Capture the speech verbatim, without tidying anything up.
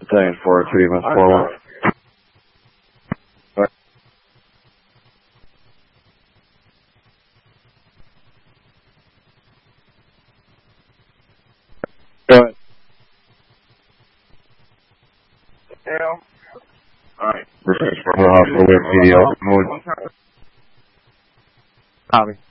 Battalion four oh two, you must four one. Go ahead. Yeah. Alright. Research for the hospital with P D L. Copy.